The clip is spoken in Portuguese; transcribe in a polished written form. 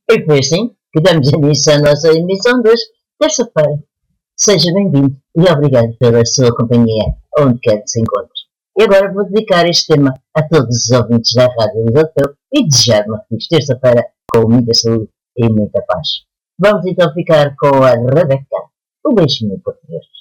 E foi assim que damos início à nossa emissão de hoje, terça-feira. Seja bem-vindo e obrigado pela sua companhia, onde quer que se encontre. E agora vou dedicar este tema a todos os ouvintes da Rádio Europeu e desejar uma feliz terça-feira com muita saúde e muita paz. Vamos então ficar com a Rebeca, o beijinho português.